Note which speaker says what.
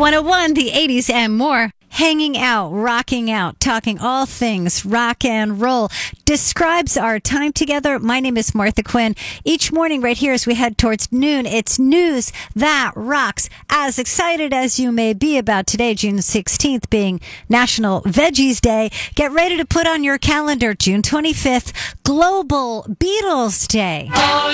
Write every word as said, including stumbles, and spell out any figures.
Speaker 1: one oh one, the eighties and more. Hanging out, rocking out, talking all things rock and roll describes our time together. My name is Martha Quinn. Each morning right here as we head towards noon, it's news that rocks. As excited as you may be about today, June sixteenth being National Veggies Day, get ready to put on your calendar June twenty-fifth, Global Beatles Day.